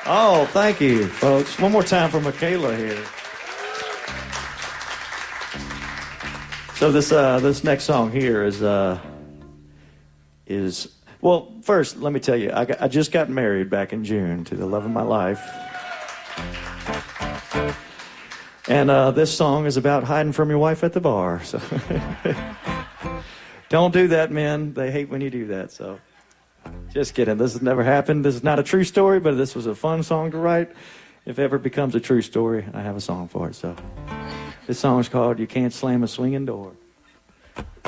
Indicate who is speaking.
Speaker 1: Oh, thank you, folks. One more time for Michaela here. So this next song here is well. First, let me tell you, I just got married back in June to the love of my life, and this song is about hiding from your wife at the bar. So don't do that, men. They hate when you do that. So just kidding. This has never happened. This is not a true story, but this was a fun song to write. If it ever becomes a true story, I have a song for it. So this song is called "You Can't Slam a Swinging Door."